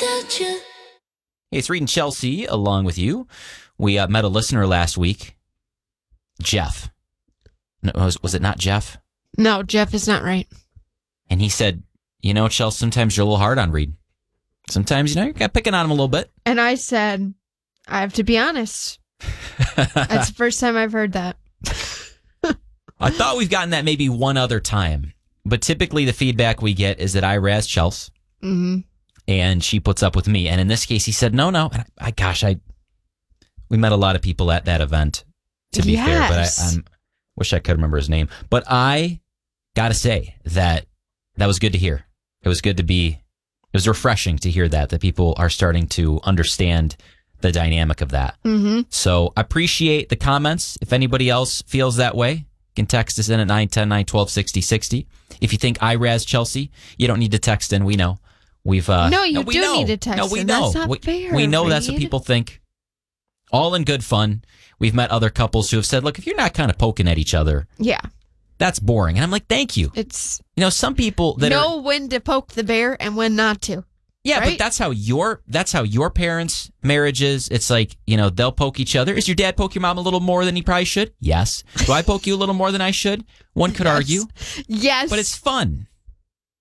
Hey, it's Reed and Chelsea along with you. We met a listener last week, Jeff. No, was it not Jeff? No, Jeff is not right. And he said, Chelsea, sometimes you're a little hard on Reed. Sometimes, you're picking on him a little bit. And I said, I have to be honest. That's the first time I've heard that. I thought we've gotten that maybe one other time. But typically the feedback we get is that I razz Chelsea. Mm-hmm. And she puts up with me. And in this case, he said, no. And we met a lot of people at that event, to be fair. But I wish I could remember his name. But I got to say that was good to hear. It was refreshing to hear that people are starting to understand the dynamic of that. Mm-hmm. So I appreciate the comments. If anybody else feels that way, you can text us in at 910-912-6060. If you think I razz Chelsea, you don't need to text in. We know. You do need to text in. No, we know. That's not fair, we know Reed. that's what people think. All in good fun. We've met other couples who have said, look, if you're not kind of poking at each other, yeah, that's boring. And I'm like, thank you. It's some people that know when to poke the bear and when not to. Yeah, right? but that's how your parents' marriage is. It's like, they'll poke each other. Does your dad poke your mom a little more than he probably should? Yes. Do I poke you a little more than I should? One could argue. Yes. But it's fun.